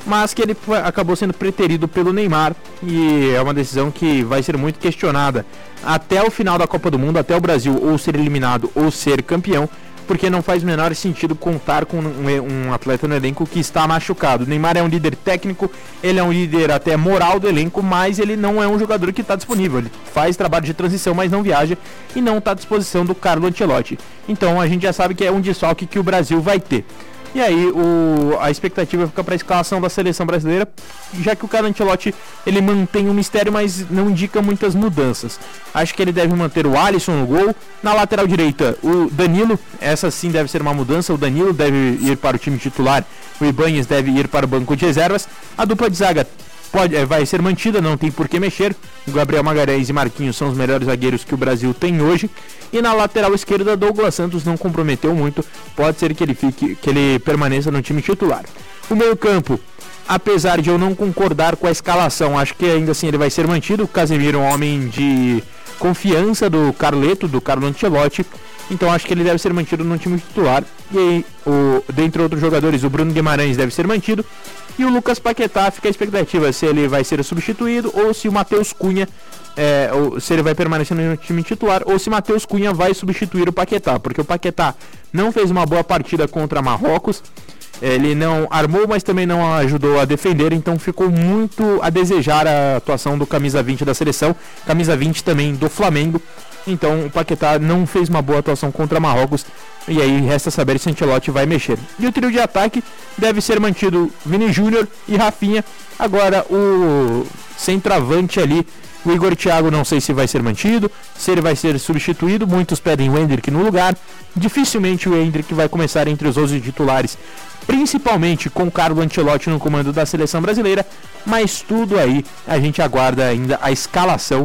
mas que ele acabou sendo preterido pelo Neymar, e é uma decisão que vai ser muito questionada até o final da Copa do Mundo, até o Brasil ou ser eliminado ou ser campeão, porque não faz o menor sentido contar com um atleta no elenco que está machucado. O Neymar é um líder técnico, ele é um líder até moral do elenco, mas ele não é um jogador que está disponível. Ele faz trabalho de transição, mas não viaja e não está à disposição do Carlo Ancelotti. Então a gente já sabe que é um desfalque que o Brasil vai ter. E aí a expectativa fica para a escalação da seleção brasileira, já que o Carlo Ancelotti ele mantém um mistério, mas não indica muitas mudanças. Acho que ele deve manter o Alisson no gol. Na lateral direita, o Danilo, essa sim deve ser uma mudança. O Danilo deve ir para o time titular, o Ibanez deve ir para o banco de reservas. A dupla de zaga vai ser mantida, não tem por que mexer. O Gabriel Magalhães e Marquinhos são os melhores zagueiros que o Brasil tem hoje. E na lateral esquerda, Douglas Santos não comprometeu muito, pode ser que ele permaneça no time titular. O meio-campo, apesar de eu não concordar com a escalação, acho que ainda assim ele vai ser mantido. O Casemiro é um homem de confiança do Carleto, do Carlo Ancelotti, então acho que ele deve ser mantido no time titular. E aí, dentre outros jogadores, o Bruno Guimarães deve ser mantido. E o Lucas Paquetá, fica a expectativa se ele vai ser substituído ou se o Matheus Cunha, se ele vai permanecer no time titular, ou se Matheus Cunha vai substituir o Paquetá, porque o Paquetá não fez uma boa partida contra Marrocos, ele não armou, mas também não ajudou a defender, então ficou muito a desejar a atuação do camisa 20 da seleção, camisa 20 também do Flamengo. Então o Paquetá não fez uma boa atuação contra Marrocos, e aí resta saber se Ancelotti vai mexer. E o trio de ataque deve ser mantido Vini Júnior e Rafinha. Agora o centroavante ali, o Igor Thiago, não sei se vai ser mantido, se ele vai ser substituído. Muitos pedem o Endrick no lugar. Dificilmente o Endrick vai começar entre os 11 titulares, principalmente com o Carlo Ancelotti no comando da seleção brasileira. Mas tudo aí, a gente aguarda ainda a escalação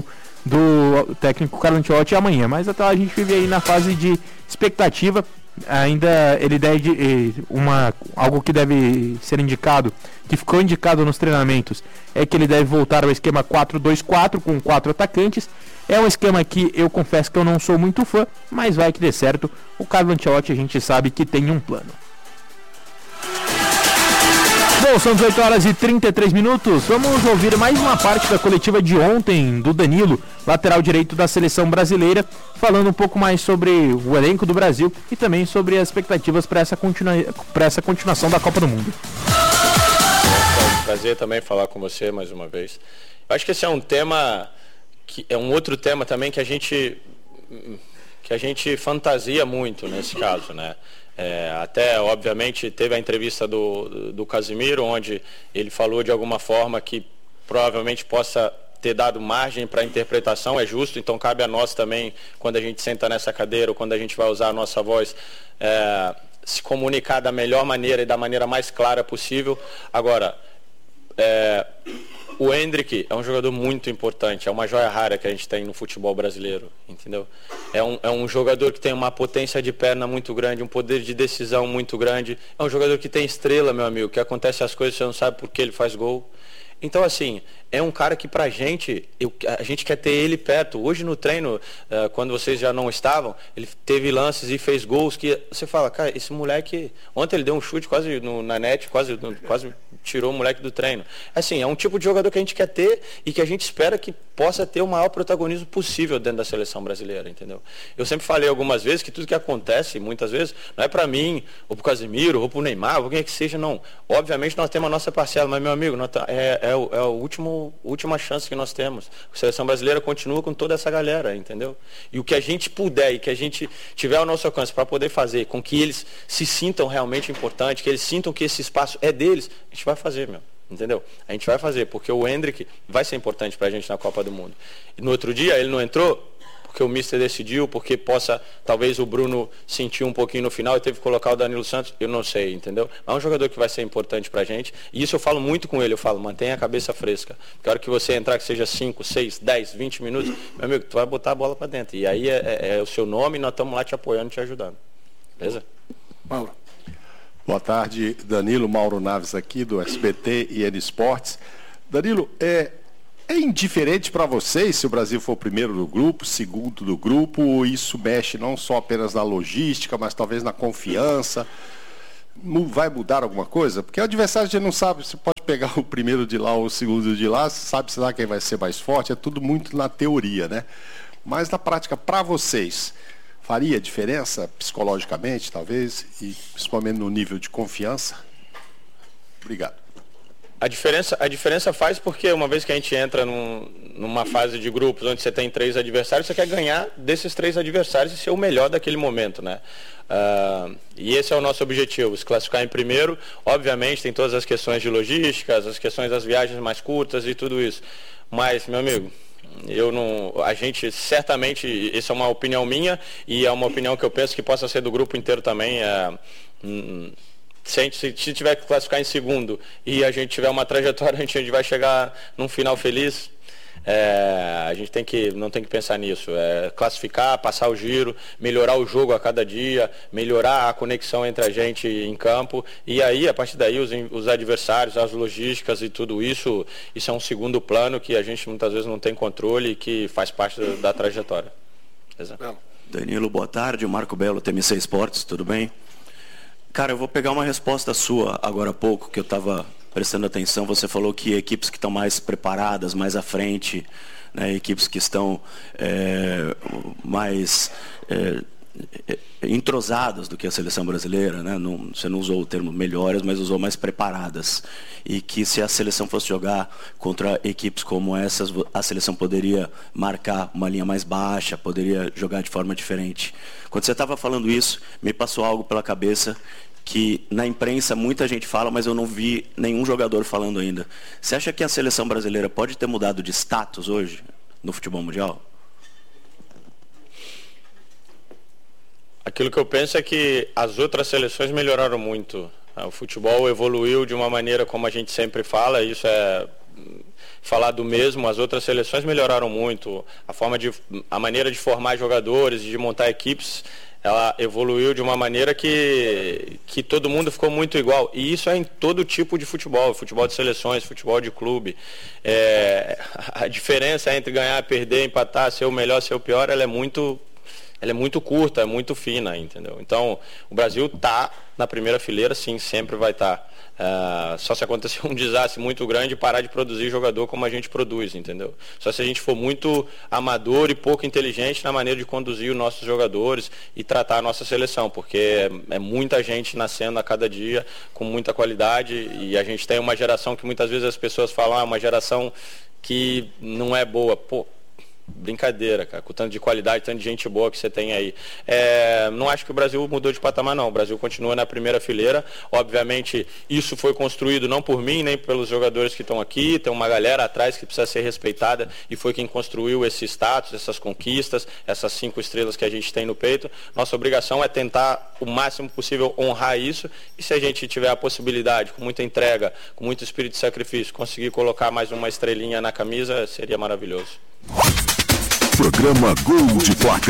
do técnico Carlo Ancelotti amanhã, mas até lá a gente vive aí na fase de expectativa. Ainda ele deve algo que deve ser indicado, que ficou indicado nos treinamentos, é que ele deve voltar ao esquema 4-2-4 com 4 atacantes. É um esquema que eu confesso que eu não sou muito fã, mas vai que dê certo. O Carlo Ancelotti a gente sabe que tem um plano. Bom, são 18 horas e 33 minutos. Vamos ouvir mais uma parte da coletiva de ontem do Danilo, lateral direito da seleção brasileira, falando um pouco mais sobre o elenco do Brasil e também sobre as expectativas para essa continuação da Copa do Mundo. É um prazer também falar com você mais uma vez. Eu acho que esse é um tema, que é um outro tema também que a gente fantasia muito nesse caso, né? Até, obviamente, teve a entrevista do Casemiro, onde ele falou de alguma forma que provavelmente possa ter dado margem para interpretação, é justo, então cabe a nós também, quando a gente senta nessa cadeira ou quando a gente vai usar a nossa voz, se comunicar da melhor maneira e da maneira mais clara possível. Agora, o Endrick é um jogador muito importante, é uma joia rara que a gente tem no futebol brasileiro, entendeu? É um jogador que tem uma potência de perna muito grande, um poder de decisão muito grande, é um jogador que tem estrela, meu amigo, que acontece as coisas, você não sabe por que ele faz gol. Então, assim, é um cara que pra gente, a gente quer ter ele perto. Hoje no treino, quando vocês já não estavam, ele teve lances e fez gols que você fala, cara, esse moleque, ontem ele deu um chute quase na net, quase tirou o moleque do treino. Assim, é um tipo de jogador que a gente quer ter e que a gente espera que possa ter o maior protagonismo possível dentro da seleção brasileira, entendeu? Eu sempre falei algumas vezes que tudo que acontece, muitas vezes, não é pra mim, ou pro Casemiro, ou pro Neymar, ou quem é que seja, não. Obviamente nós temos a nossa parcela, mas, meu amigo, é a última chance que nós temos. A seleção brasileira continua com toda essa galera, entendeu? E o que a gente puder e que a gente tiver ao nosso alcance para poder fazer com que eles se sintam realmente importantes, que eles sintam que esse espaço é deles, a gente vai fazer, meu. Entendeu? A gente vai fazer, porque o Endrick vai ser importante pra gente na Copa do Mundo. E no outro dia ele não entrou porque o Mister decidiu, porque talvez o Bruno sentiu um pouquinho no final e teve que colocar o Danilo Santos, eu não sei, entendeu? Mas é um jogador que vai ser importante pra gente, e isso eu falo muito com ele, eu falo, mantenha a cabeça fresca, porque a hora que você entrar, que seja 5, 6, 10, 20 minutos, meu amigo, tu vai botar a bola pra dentro, e aí é o seu nome e nós estamos lá te apoiando, te ajudando, beleza? Mauro. Boa tarde, Danilo, Mauro Naves aqui do SBT e N Esportes. Danilo, é indiferente para vocês se o Brasil for o primeiro do grupo, segundo do grupo, isso mexe não só apenas na logística, mas talvez na confiança. Vai mudar alguma coisa? Porque o adversário a gente não sabe, você pode pegar o primeiro de lá ou o segundo de lá, sabe-se lá quem vai ser mais forte, é tudo muito na teoria, né? Mas na prática, para vocês, faria diferença psicologicamente, talvez, e principalmente no nível de confiança? Obrigado. A diferença faz porque uma vez que a gente entra numa fase de grupos onde você tem 3 adversários, você quer ganhar desses 3 adversários e ser o melhor daquele momento, né? E esse é o nosso objetivo, se classificar em primeiro. Obviamente tem todas as questões de logística, as questões das viagens mais curtas e tudo isso. Mas, meu amigo, a gente certamente, essa é uma opinião minha e é uma opinião que eu penso que possa ser do grupo inteiro também. Se tiver que classificar em segundo e a gente tiver uma trajetória, a gente vai chegar num final feliz. A gente não tem que pensar nisso. Classificar, passar o giro, melhorar o jogo a cada dia, melhorar a conexão entre a gente em campo. E aí, a partir daí, os adversários, as logísticas e tudo isso é um segundo plano que a gente muitas vezes não tem controle e que faz parte da trajetória. Exato. Danilo, boa tarde. Marco Belo, TMC Esportes, tudo bem? Cara, eu vou pegar uma resposta sua agora há pouco, que eu estava prestando atenção. Você falou que equipes que estão mais preparadas, mais à frente, né, equipes que estão mais entrosadas do que a seleção brasileira, né? Você não usou o termo melhores, mas usou mais preparadas. E que se a seleção fosse jogar contra equipes como essas, a seleção poderia marcar uma linha mais baixa, poderia jogar de forma diferente. Quando você estava falando isso, me passou algo pela cabeça que na imprensa muita gente fala, mas eu não vi nenhum jogador falando ainda. Você acha que a seleção brasileira pode ter mudado de status hoje no futebol mundial? Aquilo que eu penso é que as outras seleções melhoraram muito. O futebol evoluiu de uma maneira como a gente sempre fala, isso é falar do mesmo. As outras seleções melhoraram muito. A maneira de formar jogadores, de montar equipes, ela evoluiu de uma maneira que todo mundo ficou muito igual. E isso é em todo tipo de futebol de seleções, futebol de clube. A diferença entre ganhar, perder, empatar, ser o melhor, ser o pior, ela é muito curta, é muito fina, entendeu? Então, o Brasil está na primeira fileira, sim, sempre vai estar. Só se acontecer um desastre muito grande, parar de produzir jogador como a gente produz, entendeu? Só se a gente for muito amador e pouco inteligente na maneira de conduzir os nossos jogadores e tratar a nossa seleção, porque é muita gente nascendo a cada dia com muita qualidade, e a gente tem uma geração que muitas vezes as pessoas falam, uma geração que não é boa. Pô, brincadeira, cara, com o tanto de qualidade, tanto de gente boa que você tem aí. Não acho que o Brasil mudou de patamar, não. O Brasil continua na primeira fileira. Obviamente, isso foi construído não por mim, nem pelos jogadores que estão aqui. Tem uma galera atrás que precisa ser respeitada e foi quem construiu esse status, essas conquistas, essas 5 estrelas que a gente tem no peito. Nossa obrigação é tentar o máximo possível honrar isso, e se a gente tiver a possibilidade, com muita entrega, com muito espírito de sacrifício, conseguir colocar mais uma estrelinha na camisa, seria maravilhoso. Programa Gol de Placa.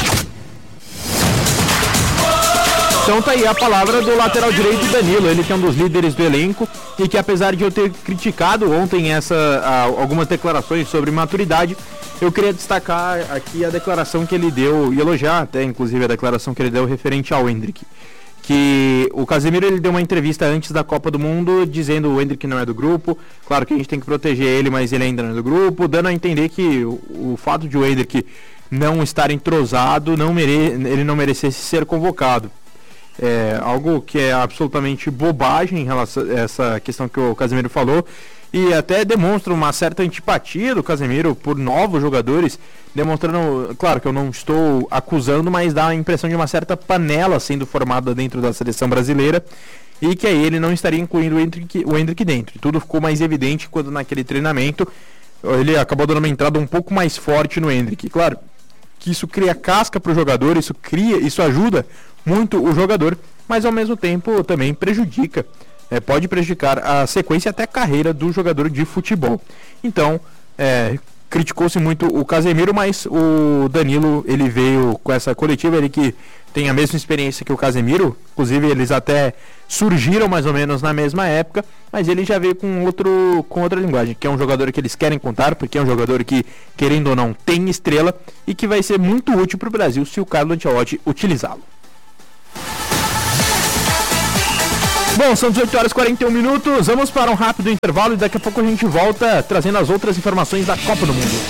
Então tá aí a palavra do lateral direito Danilo, ele que é um dos líderes do elenco e que, apesar de eu ter criticado ontem algumas declarações sobre maturidade, eu queria destacar aqui a declaração que ele deu, e elogiar até inclusive a declaração que ele deu referente ao Endrick. Que o Casemiro, ele deu uma entrevista antes da Copa do Mundo dizendo o Endrick não é do grupo, claro que a gente tem que proteger ele, mas ele ainda não é do grupo, dando a entender que o fato de o Endrick não estar entrosado, ele não merecesse ser convocado. Algo que é absolutamente bobagem em relação a essa questão que o Casemiro falou, e até demonstra uma certa antipatia do Casemiro por novos jogadores, demonstrando, claro que eu não estou acusando, mas dá a impressão de uma certa panela sendo formada dentro da seleção brasileira, e que aí ele não estaria incluindo o Endrick dentro. E tudo ficou mais evidente quando naquele treinamento ele acabou dando uma entrada um pouco mais forte no Endrick. Claro que isso cria casca para o jogador, isso ajuda muito o jogador, mas ao mesmo tempo também prejudica. Pode prejudicar a sequência e até a carreira do jogador de futebol. Então, criticou-se muito o Casemiro, mas o Danilo, ele veio com essa coletiva, ele que tem a mesma experiência que o Casemiro, inclusive eles até surgiram mais ou menos na mesma época, mas ele já veio com outra linguagem, que é um jogador que eles querem contar, porque é um jogador que, querendo ou não, tem estrela e que vai ser muito útil para o Brasil se o Carlo Ancelotti utilizá-lo. Bom, são 18 horas e 41 minutos, vamos para um rápido intervalo e daqui a pouco a gente volta trazendo as outras informações da Copa do Mundo.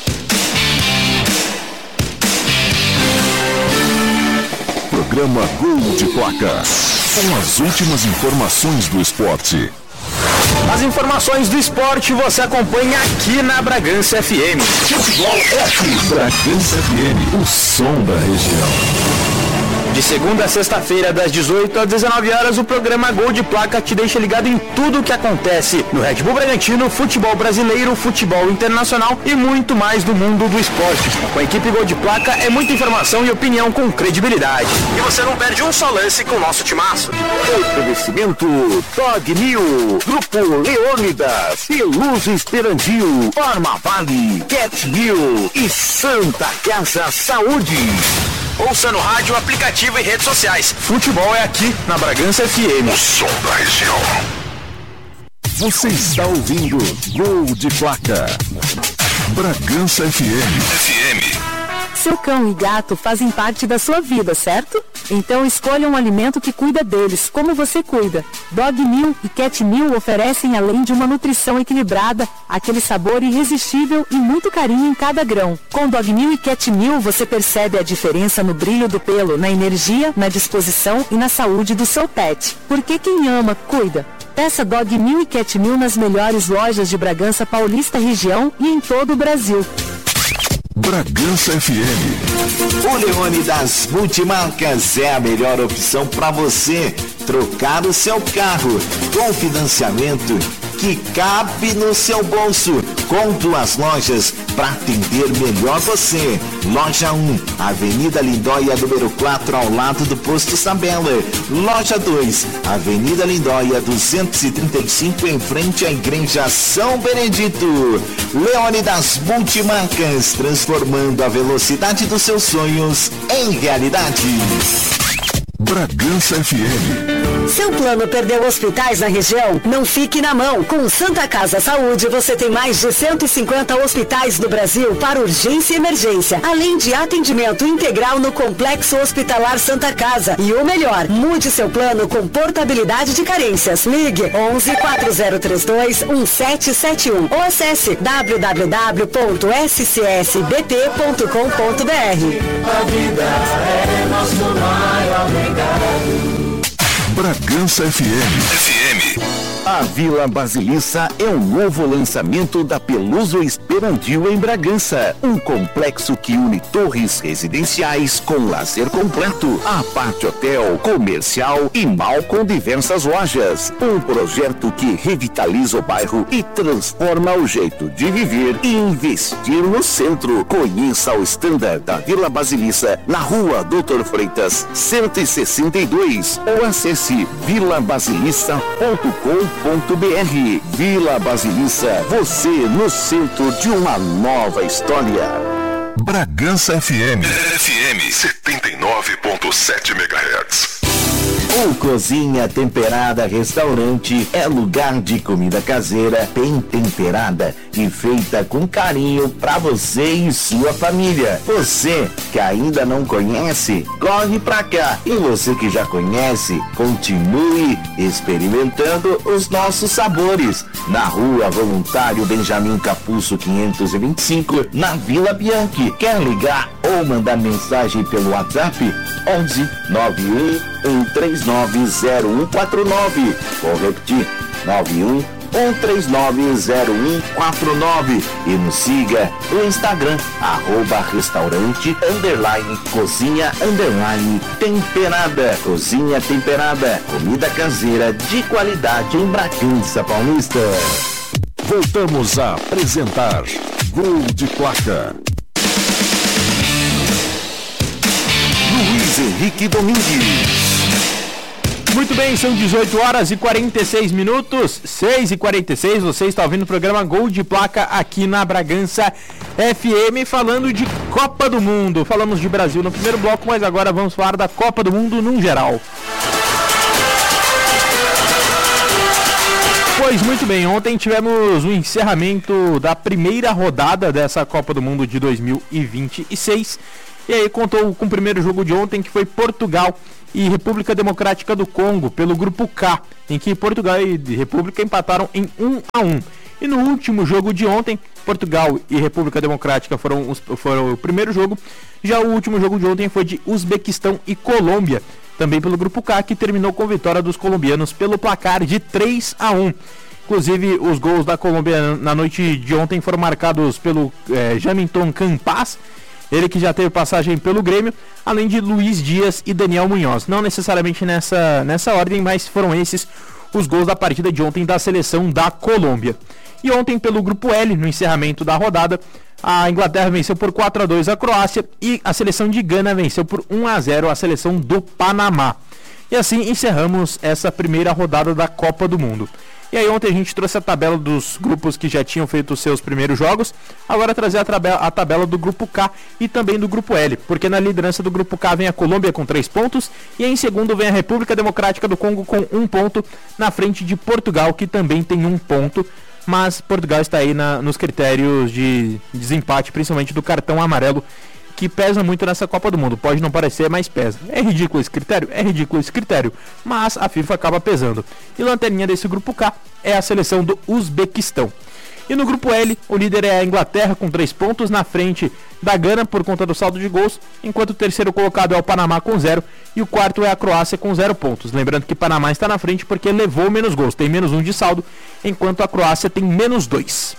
Programa Gol de Placa, com as últimas informações do esporte. As informações do esporte você acompanha aqui na Bragança FM. Futebol é aqui. Bragança FM, o som da região. De segunda a sexta-feira, das 18 às 19 horas, o programa Gol de Placa te deixa ligado em tudo o que acontece no Red Bull Bragantino, futebol brasileiro, futebol internacional e muito mais do mundo do esporte. Com a equipe Gol de Placa é muita informação e opinião com credibilidade. E você não perde um só lance com o nosso timaço. Oferecimento Dog New, Grupo Leônidas, Peluso Esperandio, Orma Vale, Cat New e Santa Casa Saúde. Ouça no rádio, aplicativo e redes sociais. Futebol é aqui na Bragança FM. O som da região. Você está ouvindo Gol de Placa. Bragança FM. Seu cão e gato fazem parte da sua vida, certo? Então escolha um alimento que cuida deles, como você cuida. Dog New e Cat New oferecem, além de uma nutrição equilibrada, aquele sabor irresistível e muito carinho em cada grão. Com Dog New e Cat New você percebe a diferença no brilho do pelo, na energia, na disposição e na saúde do seu pet. Porque quem ama, cuida. Peça Dog New e Cat New nas melhores lojas de Bragança Paulista região e em todo o Brasil. Bragança FM. O Leônidas Multimarcas é a melhor opção para você trocar o seu carro com financiamento que cabe no seu bolso, com 2 lojas para atender melhor você. Loja 1, Avenida Lindóia, número 4, ao lado do Posto Sabela. Loja 2, Avenida Lindóia, 235, em frente à Igreja São Benedito. Leônidas Multimarcas, transformando a velocidade dos seus sonhos em realidade. Bragança FM. Seu plano perdeu hospitais na região? Não fique na mão. Com Santa Casa Saúde, você tem mais de 150 hospitais no Brasil para urgência e emergência, além de atendimento integral no Complexo Hospitalar Santa Casa. E o melhor, mude seu plano com portabilidade de carências. Ligue 11 4032 1771 ou acesse www.scsbt.com.br. A vida é nosso maior legado. Bragança FM. A Vila Basiliça é um novo lançamento da Peluso Esperandio em Bragança. Um complexo que une torres residenciais com lazer completo, aparte hotel, comercial e mall com diversas lojas. Um projeto que revitaliza o bairro e transforma o jeito de viver e investir no centro. Conheça o standard da Vila Basiliça na rua Doutor Freitas 162 ou acesse vilabasiliça.com.br. Vila Basiliça, você no centro de uma nova história. Bragança FM. FM 79.7 MHz. O Cozinha Temperada Restaurante é lugar de comida caseira, bem temperada e feita com carinho para você e sua família. Você que ainda não conhece, corre pra cá. E você que já conhece, continue experimentando os nossos sabores. Na Rua Voluntário Benjamin Capuzzo 525, na Vila Bianchi. Quer ligar ou mandar mensagem pelo WhatsApp? 11 91 1390149. Vou repetir, 91 1390149. E nos siga no Instagram, @restaurante_cozinha_temperada. Cozinha Temperada, comida caseira de qualidade em Bragança Paulista. Voltamos a apresentar Gol de Placa. Luiz Henrique Domingues. Muito bem, são 18 horas e 46 minutos, 6h46, você está ouvindo o programa Gol de Placa aqui na Bragança FM, falando de Copa do Mundo. Falamos de Brasil no primeiro bloco, mas agora vamos falar da Copa do Mundo num geral. Pois muito bem, ontem tivemos o encerramento da primeira rodada dessa Copa do Mundo de 2026. E aí contou com o primeiro jogo de ontem, que foi Portugal e República Democrática do Congo pelo grupo K, em que Portugal e República empataram em 1-1. E no último jogo de ontem, Portugal e República Democrática foram o primeiro jogo. Já o último jogo de ontem foi de Uzbequistão e Colômbia, também pelo grupo K, que terminou com vitória dos colombianos pelo placar de 3-1. Inclusive, os gols da Colômbia na noite de ontem foram marcados pelo Jamilton Campas, ele que já teve passagem pelo Grêmio, além de Luiz Dias e Daniel Munhoz. Não necessariamente nessa ordem, mas foram esses os gols da partida de ontem da seleção da Colômbia. E ontem, pelo grupo L, no encerramento da rodada, a Inglaterra venceu por 4-2 a Croácia e a seleção de Gana venceu por 1-0 a seleção do Panamá. E assim encerramos essa primeira rodada da Copa do Mundo. E aí ontem a gente trouxe a tabela dos grupos que já tinham feito os seus primeiros jogos. Agora trazer a tabela do grupo K e também do grupo L, porque na liderança do grupo K vem a Colômbia com 3 pontos e em segundo vem a República Democrática do Congo com 1 ponto, na frente de Portugal, que também tem 1 ponto, mas Portugal está aí nos critérios de desempate, principalmente do cartão amarelo, que pesa muito nessa Copa do Mundo. Pode não parecer, mas pesa. É ridículo esse critério? É ridículo esse critério, mas a FIFA acaba pesando. E lanterninha desse grupo K é a seleção do Uzbequistão. E no grupo L, o líder é a Inglaterra com 3 pontos, na frente da Gana por conta do saldo de gols, enquanto o terceiro colocado é o Panamá com 0 e o quarto é a Croácia com 0 pontos. Lembrando que Panamá está na frente porque levou menos gols, tem menos 1 de saldo, enquanto a Croácia tem menos 2.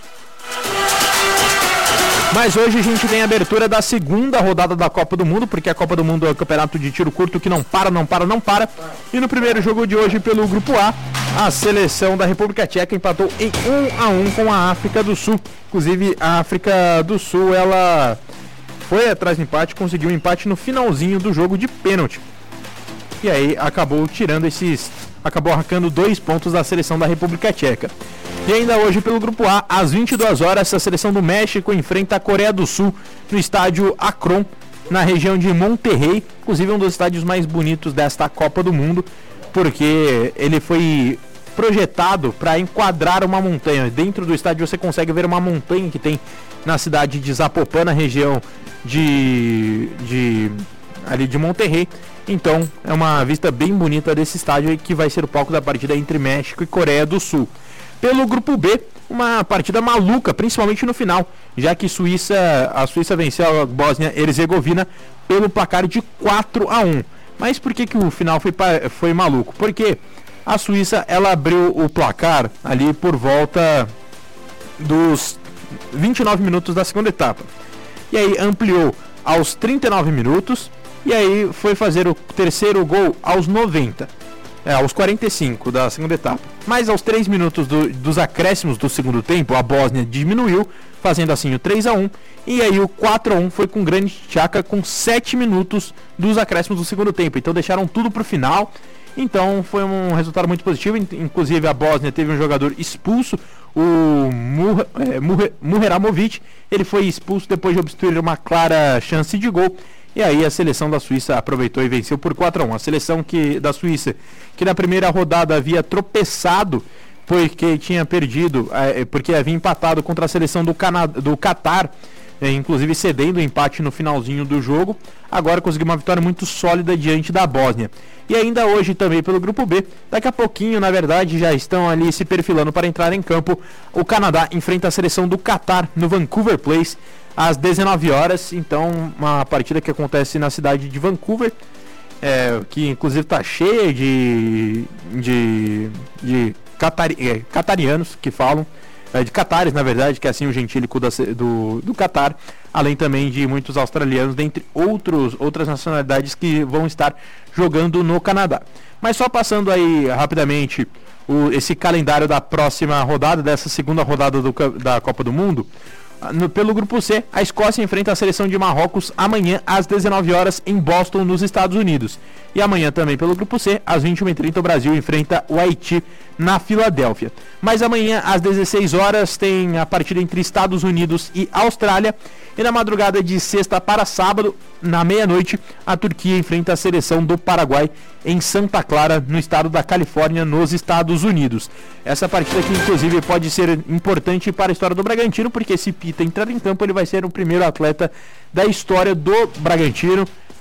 Mas hoje a gente tem a abertura da segunda rodada da Copa do Mundo, porque a Copa do Mundo é o campeonato de tiro curto que não para. E no primeiro jogo de hoje pelo grupo A, a seleção da República Tcheca empatou em 1-1 com a África do Sul. Inclusive a África do Sul, ela foi atrás do empate, conseguiu um empate no finalzinho do jogo de pênalti. E aí acabou arrancando 2 pontos da seleção da República Tcheca. E ainda hoje pelo grupo A, às 22 horas, a seleção do México enfrenta a Coreia do Sul no estádio Akron, na região de Monterrey, inclusive um dos estádios mais bonitos desta Copa do Mundo, porque ele foi projetado para enquadrar uma montanha. Dentro do estádio você consegue ver uma montanha que tem na cidade de Zapopan, na região ali de Monterrey. Então é uma vista bem bonita desse estádio que vai ser o palco da partida entre México e Coreia do Sul. Pelo grupo B, uma partida maluca, principalmente no final, já que a Suíça venceu a Bósnia-Herzegovina pelo placar de 4-1. Mas por que o final foi maluco? Porque a Suíça ela abriu o placar ali por volta dos 29 minutos da segunda etapa. E aí ampliou aos 39 minutos e aí foi fazer o terceiro gol aos 90. Aos 45 da segunda etapa. Mas aos 3 minutos dos acréscimos do segundo tempo, a Bósnia diminuiu, fazendo assim o 3-1. E aí o 4-1 foi com Granit Xhaka com 7 minutos dos acréscimos do segundo tempo. Então deixaram tudo para o final. Então foi um resultado muito positivo. Inclusive a Bósnia teve um jogador expulso, o Murheramovic. Ele foi expulso depois de obstruir uma clara chance de gol. E aí a seleção da Suíça aproveitou e venceu por 4-1. A seleção da Suíça, que na primeira rodada havia tropeçado, porque tinha perdido, porque havia empatado contra a seleção do Catar, inclusive cedendo o empate no finalzinho do jogo, agora conseguiu uma vitória muito sólida diante da Bósnia. E ainda hoje também pelo grupo B, daqui a pouquinho, na verdade, já estão ali se perfilando para entrar em campo. O Canadá enfrenta a seleção do Catar no Vancouver Place às 19 horas, então uma partida que acontece na cidade de Vancouver, que inclusive está cheia de catarianos que falam, de catares na verdade, que é assim o gentílico do Catar, além também de muitos australianos, dentre outras nacionalidades que vão estar jogando no Canadá. Mas só passando aí rapidamente esse calendário da próxima rodada, dessa segunda rodada da Copa do Mundo. Pelo grupo C, a Escócia enfrenta a seleção de Marrocos amanhã às 19 horas em Boston, nos Estados Unidos. E amanhã também pelo grupo C, às 21h30, o Brasil enfrenta o Haiti na Filadélfia. Mas amanhã às 16 horas tem a partida entre Estados Unidos e Austrália. E na madrugada de sexta para sábado, na meia-noite, a Turquia enfrenta a seleção do Paraguai em Santa Clara, no estado da Califórnia, nos Estados Unidos. Essa partida aqui, inclusive, pode ser importante para a história do Bragantino, porque se Pita entrar em campo, ele vai ser o primeiro atleta da história do Bragantino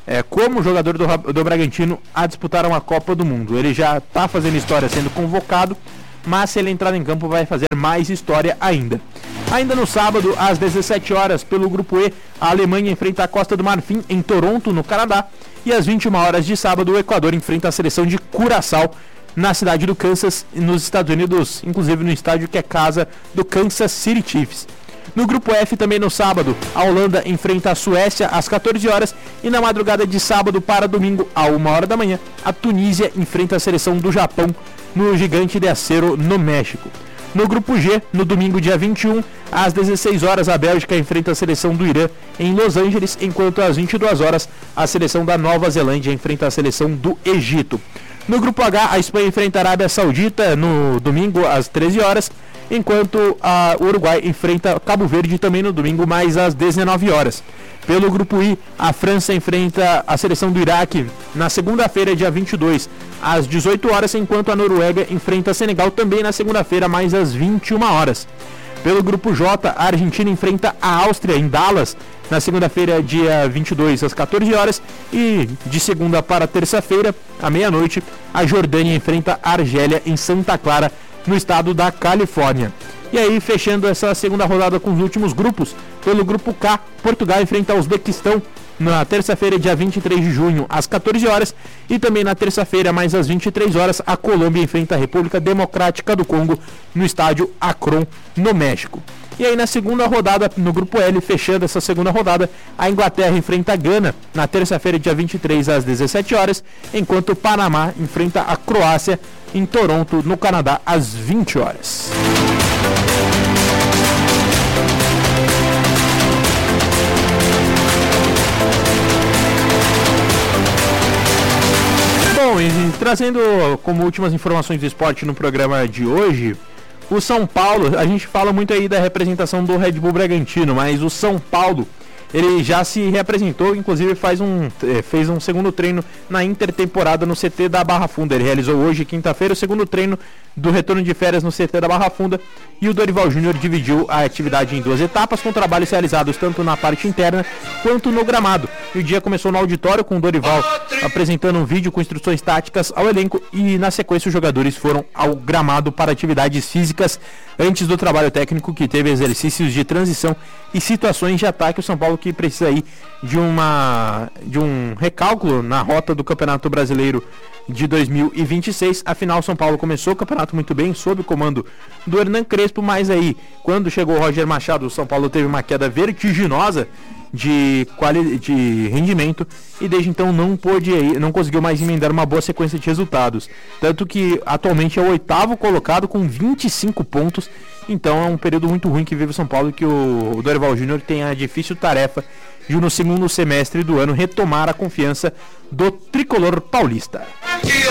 como jogador do Bragantino a disputar uma Copa do Mundo. Ele já está fazendo história sendo convocado, mas se ele entrar em campo vai fazer mais história ainda. Ainda no sábado, às 17 horas, pelo Grupo E, a Alemanha enfrenta a Costa do Marfim em Toronto, no Canadá, e às 21 horas de sábado, o Equador enfrenta a seleção de Curaçao na cidade do Kansas, nos Estados Unidos, inclusive no estádio que é casa do Kansas City Chiefs. No Grupo F, também no sábado, a Holanda enfrenta a Suécia às 14 horas e na madrugada de sábado para domingo, à 1h da manhã, a Tunísia enfrenta a seleção do Japão no Gigante de Acero, no México. No Grupo G, no domingo, dia 21, às 16 horas, a Bélgica enfrenta a seleção do Irã em Los Angeles, enquanto às 22 horas, a seleção da Nova Zelândia enfrenta a seleção do Egito. No Grupo H, a Espanha enfrenta a Arábia Saudita no domingo, às 13 horas, enquanto o Uruguai enfrenta Cabo Verde também no domingo, mais às 19 horas. Pelo Grupo I, a França enfrenta a seleção do Iraque na segunda-feira, dia 22, às 18 horas, enquanto a Noruega enfrenta a Senegal também na segunda-feira, mais às 21 horas. Pelo Grupo J, a Argentina enfrenta a Áustria em Dallas na segunda-feira, dia 22, às 14 horas, e de segunda para terça-feira, à meia-noite, a Jordânia enfrenta a Argélia em Santa Clara, no estado da Califórnia. E aí, fechando essa segunda rodada com os últimos grupos, pelo Grupo K, Portugal enfrenta o Uzbequistão na terça-feira, dia 23 de junho, às 14 horas, e também na terça-feira, mais às 23 horas, a Colômbia enfrenta a República Democrática do Congo no estádio Akron, no México. E aí, na segunda rodada, no Grupo L, fechando essa segunda rodada, a Inglaterra enfrenta a Gana na terça-feira, dia 23, às 17 horas, enquanto o Panamá enfrenta a Croácia em Toronto, no Canadá, às 20 horas. Bom, e trazendo como últimas informações do esporte no programa de hoje, o São Paulo, a gente fala muito aí da representação do Red Bull Bragantino, mas o São Paulo, ele já se reapresentou, inclusive fez um segundo treino na intertemporada no CT da Barra Funda. Ele realizou hoje, quinta-feira, o segundo treino do retorno de férias no CT da Barra Funda, e o Dorival Júnior dividiu a atividade em 2 etapas, com trabalhos realizados tanto na parte interna quanto no gramado. E o dia começou no auditório, com o Dorival apresentando um vídeo com instruções táticas ao elenco, e na sequência os jogadores foram ao gramado para atividades físicas antes do trabalho técnico, que teve exercícios de transição e situações de ataque. O São Paulo que precisa aí de um recálculo na rota do Campeonato Brasileiro de 2026. Afinal, o São Paulo começou o campeonato muito bem, sob o comando do Hernan Crespo, mas aí, quando chegou o Roger Machado, o São Paulo teve uma queda vertiginosa de rendimento, e desde então não conseguiu mais emendar uma boa sequência de resultados, tanto que atualmente é o 8º colocado com 25 pontos. Então é um período muito ruim que vive o São Paulo, que o Dorival Júnior tem a difícil tarefa de, no segundo semestre do ano, retomar a confiança do tricolor paulista.